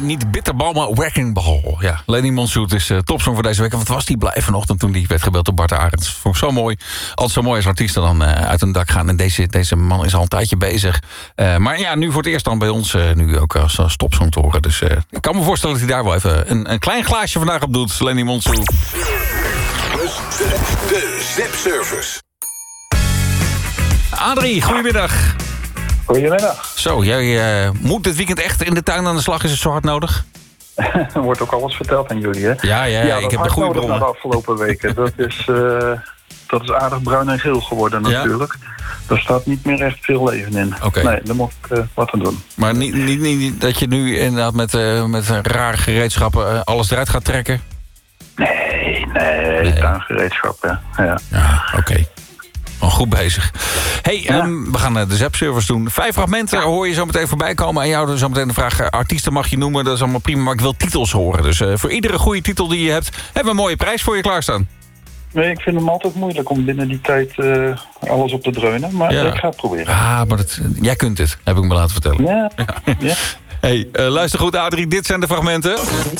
niet Bitterbal, maar Wrecking Ball. Ja, Lenny Monsoon is topsong voor deze week. En wat was die blij vanochtend toen die werd gebeld door Bart Arends. Vond ik zo mooi. Altijd zo mooi als artiesten dan uit een dak gaan. En deze man is al een tijdje bezig. Maar ja, nu voor het eerst dan bij ons nu ook als topsong te horen. Dus ik kan me voorstellen dat hij daar wel even een klein glaasje vandaag op doet. Lenny Monsoon. De Zip-service. Adrie, goedemiddag. Goedemiddag. Zo, jij moet dit weekend echt in de tuin aan de slag. Is het zo hard nodig? Er wordt ook alles verteld aan jullie, hè? Ja, ik heb de goede bronnen. De afgelopen weken. Dat is aardig bruin en geel geworden natuurlijk. Er staat niet meer echt veel leven in. Okay. Nee, daar moet ik wat aan doen. Maar niet dat je nu inderdaad met rare gereedschappen alles eruit gaat trekken? Nee. Tuingereedschap, ja. Ja, oké. Al goed bezig. Hey, we gaan de Zap-service doen. 5 fragmenten hoor je zo meteen voorbij komen. En jou zo meteen de vraag, artiesten mag je noemen. Dat is allemaal prima, maar ik wil titels horen. Dus voor iedere goede titel die je hebt, hebben we een mooie prijs voor je klaarstaan. Nee, ik vind hem altijd moeilijk om binnen die tijd alles op te dreunen. Maar ik ga het proberen. Maar jij kunt het, heb ik me laten vertellen. Ja. Hey, luister goed, Adrie. Dit zijn de fragmenten.